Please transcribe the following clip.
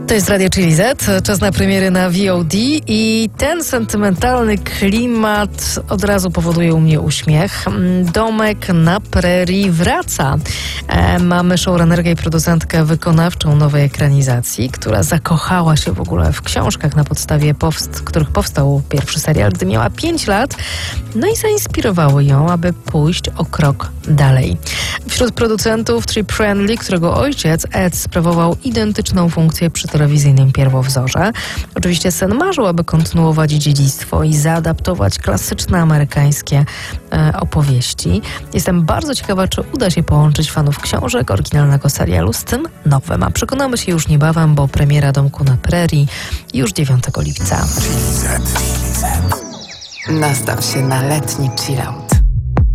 To jest Radio Chili Z, czas na premiery na VOD i ten sentymentalny klimat od razu powoduje u mnie uśmiech. Domek na prerii wraca. Mamy showrunnerkę i producentkę wykonawczą nowej ekranizacji, która zakochała się w ogóle w książkach, na podstawie których powstał pierwszy serial, gdy miała 5 lat. No i zainspirowały ją, aby pójść o krok dalej. Wśród producentów Trip Friendly, którego ojciec Ed sprawował identyczną funkcję przy telewizyjnym pierwowzorze. Oczywiście sen marzył, aby kontynuować dziedzictwo i zaadaptować klasyczne amerykańskie opowieści. Jestem bardzo ciekawa, czy uda się połączyć fanów książek, oryginalnego serialu z tym nowym. A przekonamy się już niebawem, bo premiera Domku na prerii już 9 lipca. Nastaw się na letni chillout.